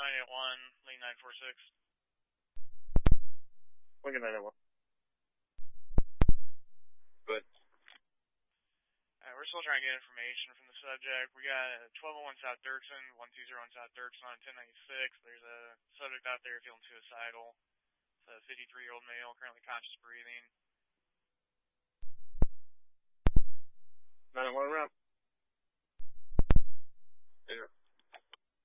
981, lane 946. Lincoln 981. Good. We're still trying to get information from the subject. We got 1201 South Dirksen, 1201 South Dirksen on 1096. There's a subject out there feeling suicidal. It's a 53-year-old male, currently conscious breathing.